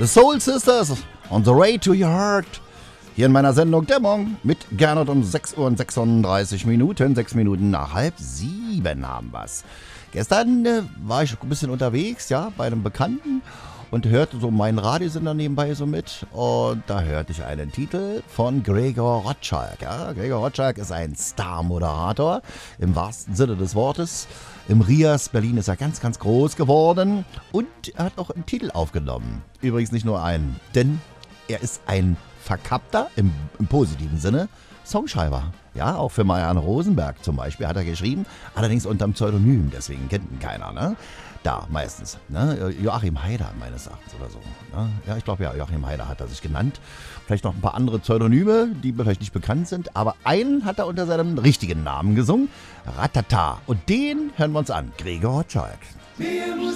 The Soul Sisters on the Way to Your Heart. Hier in meiner Sendung Dämmerung mit Gernot um 6 Uhr und 36 Minuten. 6 Minuten nach 6:30 haben wir's. Gestern war ich ein bisschen unterwegs, ja, bei einem Bekannten und hörte so meinen Radiosender nebenbei so mit. Und da hörte ich einen Titel von Gregor Rotschalk. Ja, Gregor Rotschalk ist ein Star-Moderator im wahrsten Sinne des Wortes. Im Rias Berlin ist er ganz, ganz groß geworden und er hat auch einen Titel aufgenommen. Übrigens nicht nur einen, denn er ist ein verkappter, im positiven Sinne, Songschreiber. Ja, auch für Marianne Rosenberg zum Beispiel hat er geschrieben, allerdings unter dem Pseudonym, deswegen kennt ihn keiner, ne? Da meistens, ne? Joachim Haider meines Erachtens oder so. Ne? Ja, ich glaube ja, Joachim Haider hat er sich genannt. Vielleicht noch ein paar andere Pseudonyme, die vielleicht nicht bekannt sind, aber einen hat er unter seinem richtigen Namen gesungen, Ratata. Und den hören wir uns an, Gregor Rotschalk.